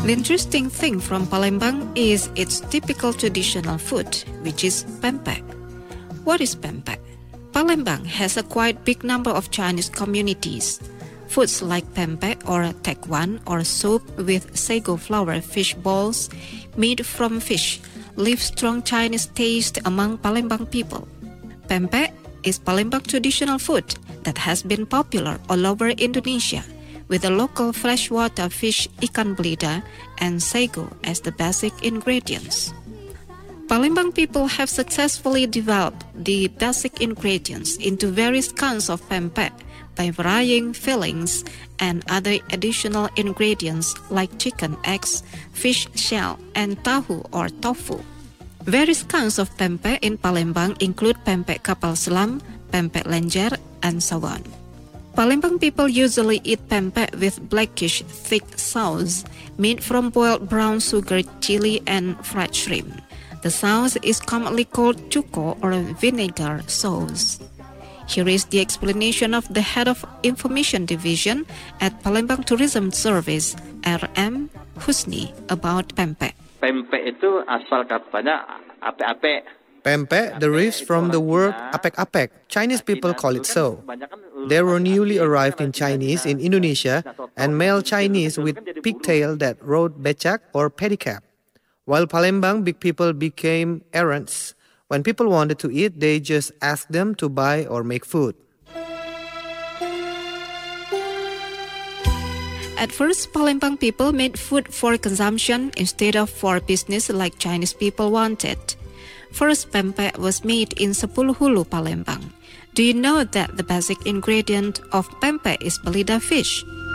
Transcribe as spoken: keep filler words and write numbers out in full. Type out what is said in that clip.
The interesting thing from Palembang is its typical traditional food, which is pempek. What is pempek? Palembang has a quite big number of Chinese communities. Foods like pempek or tekwan or soup with sago flour fish balls made from fish leave strong Chinese taste among Palembang people. Pempek is Palembang traditional food that has been popular all over Indonesia, with the local freshwater fish ikan belida and sago as the basic ingredients. Palembang people have successfully developed the basic ingredients into various kinds of pempek by varying fillings and other additional ingredients like chicken eggs, fish shell, and tahu or tofu. Various kinds of pempek in Palembang include pempek kapal selam, pempek lenjer, and so on. Palembang people usually eat pempek with blackish thick sauce made from boiled brown sugar, chili, and fried shrimp. The sauce is commonly called cuko or vinegar sauce. Here is the explanation of the head of Information Division at Palembang Tourism Service, R M Husni, about pempek. Pempek itu asal katanya apek-apek. Pempek derives from the word apek-apek. Chinese people call it so. They were newly arrived in Chinese in Indonesia and male Chinese with pigtail that rode becak or pedicab. While Palembang big people became errands. When people wanted to eat, they just asked them to buy or make food. At first, Palembang people made food for consumption instead of for business like Chinese people wanted. First, pempek was made in Sepuluh Hulu, Palembang. Do you know that the basic ingredient of pempek is belida fish?